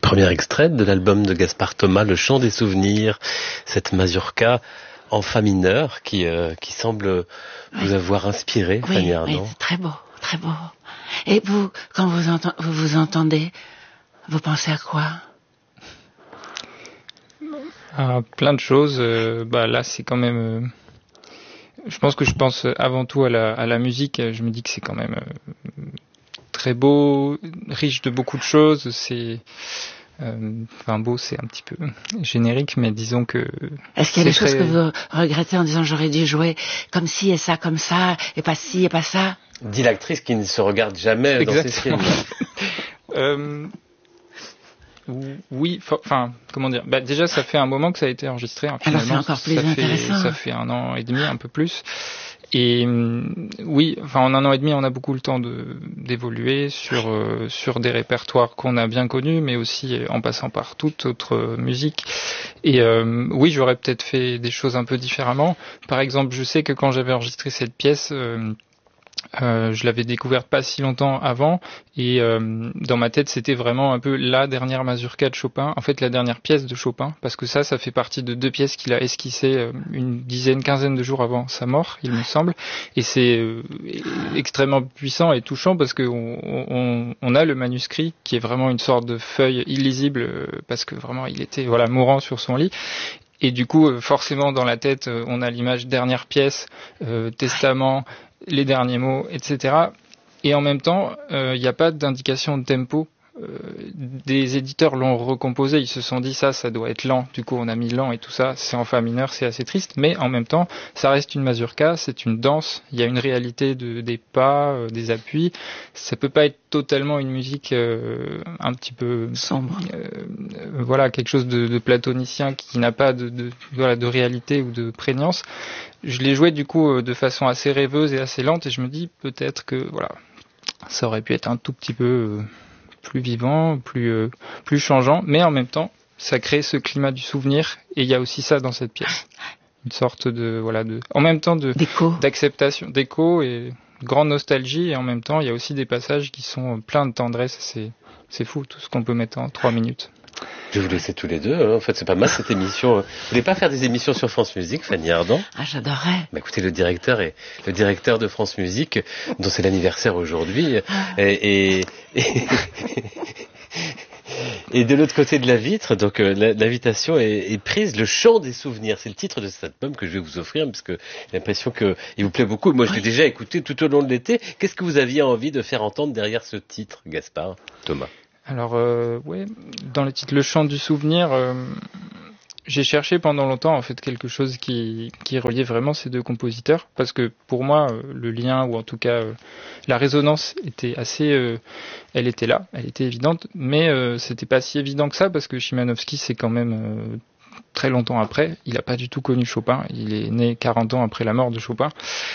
Premier extrait de l'album de Gaspard Thomas, Le Chant des Souvenirs, cette mazurka en fa mineur qui semble vous avoir inspiré, Fanny Ardant. Oui, c'est très beau, très beau. Et vous, quand vous entendez, vous pensez à quoi? Plein de choses. Là, c'est quand même... je pense avant tout à la musique. Je me dis que c'est quand même très beau, riche de beaucoup de choses. C'est... beau, c'est un petit peu générique, mais disons que... Est-ce qu'il y a des choses que vous regrettez en disant j'aurais dû jouer comme ci et ça, comme ça, et pas ci et pas ça? Dit l'actrice qui ne se regarde jamais dans ses films. Oui, comment dire, déjà ça fait un moment que ça a été enregistré. Alors c'est encore plus intéressant. Ça fait 1 an et demi, un peu plus. Et oui, en 1 an et demi, on a beaucoup le temps d'évoluer sur des répertoires qu'on a bien connus, mais aussi en passant par toute autre musique. Et oui, j'aurais peut-être fait des choses un peu différemment. Par exemple, je sais que quand j'avais enregistré cette pièce, je l'avais découverte pas si longtemps avant, et dans ma tête c'était vraiment un peu la dernière mazurka de Chopin, en fait la dernière pièce de Chopin, parce que ça fait partie de 2 pièces qu'il a esquissées une quinzaine de jours avant sa mort, il me semble, et c'est extrêmement puissant et touchant parce que on a le manuscrit qui est vraiment une sorte de feuille illisible, parce que vraiment il était mourant sur son lit. Et du coup, forcément, dans la tête, on a l'image dernière pièce, testament, les derniers mots, etc. Et en même temps, il n'y a pas d'indication de tempo. Des éditeurs l'ont recomposé, ils se sont dit ça doit être lent, du coup on a mis lent et tout ça, c'est en fa mineur, c'est assez triste, mais en même temps ça reste une mazurka, c'est une danse, il y a une réalité des pas, des appuis, ça peut pas être totalement une musique un petit peu sombre, quelque chose de platonicien qui n'a pas de réalité ou de prégnance. Je l'ai joué du coup de façon assez rêveuse et assez lente, et je me dis peut-être que ça aurait pu être un tout petit peu plus vivant, plus changeant, mais en même temps, ça crée ce climat du souvenir, et il y a aussi ça dans cette pièce. Une sorte en même temps d'acceptation, d'écho et grande nostalgie, et en même temps, il y a aussi des passages qui sont pleins de tendresse, c'est fou tout ce qu'on peut mettre en 3 minutes. Je vais vous laisser tous les deux. En fait, c'est pas mal cette émission. Vous voulez pas faire des émissions sur France Musique, Fanny Ardant? Ah, j'adorerais. Écoutez, le directeur de France Musique, dont c'est l'anniversaire aujourd'hui, et de l'autre côté de la vitre, donc l'invitation est prise. Le Chant des Souvenirs, c'est le titre de cet album que je vais vous offrir, parce que j'ai l'impression qu'il vous plaît beaucoup. Moi, je l'ai déjà écouté tout au long de l'été. Qu'est-ce que vous aviez envie de faire entendre derrière ce titre, Gaspard Thomas? Alors, dans le titre Le Chant du Souvenir, j'ai cherché pendant longtemps en fait quelque chose qui reliait vraiment ces 2 compositeurs, parce que pour moi le lien, ou en tout cas la résonance était assez, elle était là, elle était évidente, mais c'était pas si évident que ça, parce que Szymanowski c'est quand même très longtemps après, il a pas du tout connu Chopin, il est né 40 ans après la mort de Chopin.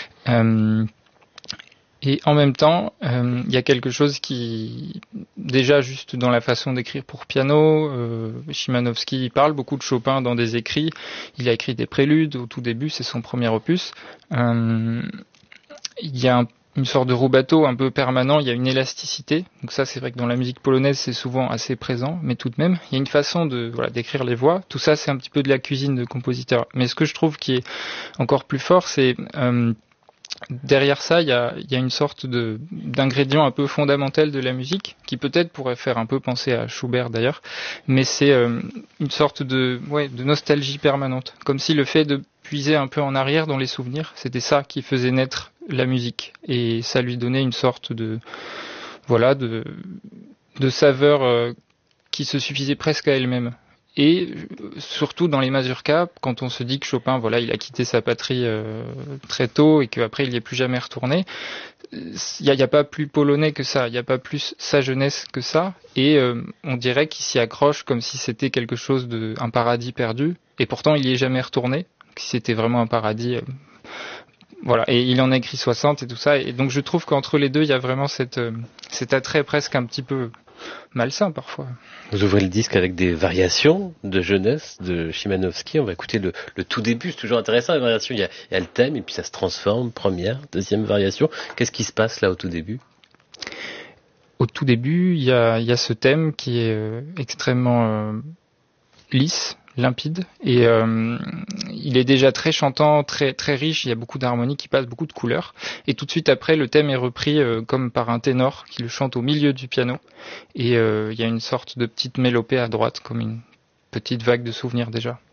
Et en même temps, il y a quelque chose qui, déjà juste dans la façon d'écrire pour piano, Szymanowski parle beaucoup de Chopin dans des écrits. Il a écrit des préludes au tout début, c'est son premier opus. Il y a une sorte de rubato un peu permanent, il y a une élasticité. Donc ça, c'est vrai que dans la musique polonaise, c'est souvent assez présent, mais tout de même, il y a une façon d'écrire les voix. Tout ça, c'est un petit peu de la cuisine de compositeur. Mais ce que je trouve qui est encore plus fort, c'est... derrière ça, il y a une sorte d'ingrédient un peu fondamental de la musique, qui peut-être pourrait faire un peu penser à Schubert d'ailleurs, mais c'est une sorte de nostalgie permanente, comme si le fait de puiser un peu en arrière dans les souvenirs, c'était ça qui faisait naître la musique, et ça lui donnait une sorte de saveur qui se suffisait presque à elle-même. Et surtout dans les mazurkas, quand on se dit que Chopin, il a quitté sa patrie très tôt et qu'après il n'y est plus jamais retourné, il n'y a pas plus polonais que ça, il n'y a pas plus sa jeunesse que ça, et on dirait qu'il s'y accroche comme si c'était quelque chose un paradis perdu, et pourtant il n'y est jamais retourné, si c'était vraiment un paradis. Et il en a écrit 60 et tout ça, et donc je trouve qu'entre les deux, il y a vraiment cet attrait presque un petit peu malsain parfois. Vous ouvrez le disque avec des variations de jeunesse de Szymanowski. On va écouter le tout début, c'est toujours intéressant, les variations. Il y a le thème et puis ça se transforme, première, deuxième variation. Qu'est-ce qui se passe là au tout début? au tout début, il y a ce thème qui est extrêmement lisse, limpide, et il est déjà très chantant, très très riche. Il y a beaucoup d'harmonies qui passent, beaucoup de couleurs, et tout de suite après, le thème est repris comme par un ténor qui le chante au milieu du piano, et il y a une sorte de petite mélopée à droite, comme une petite vague de souvenirs déjà.